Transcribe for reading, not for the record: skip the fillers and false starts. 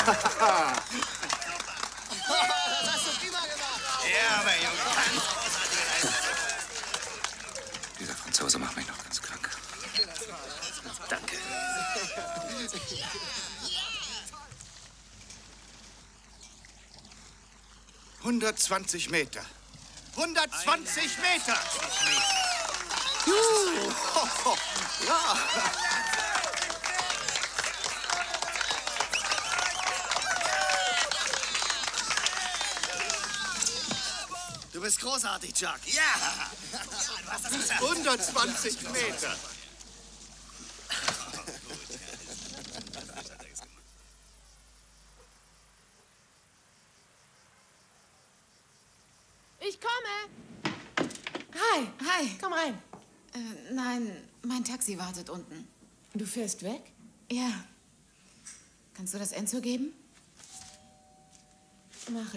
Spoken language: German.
hast du prima gemacht. Ja, aber Junge, ganz großartige Leistung. Dieser Franzose macht mich noch ganz krank. Danke. Meter. 120 Meter! Ja. Du bist großartig, Chuck. Ja! Ja, du hast das gesagt. 120 Meter! Ich komme. Hi. Hi. Komm rein. Nein, mein Taxi wartet unten. Du fährst weg? Ja. Kannst du das Enzo geben? Mach